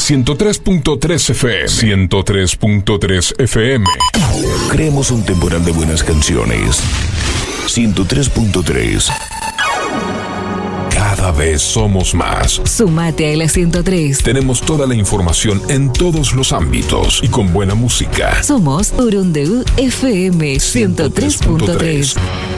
103.3 FM. 103.3 FM. Creemos un temporal de buenas canciones. 103.3. Cada vez somos más. Sumate a la 103. Tenemos toda la información en todos los ámbitos y con buena música. Somos Urundeu FM 103.3.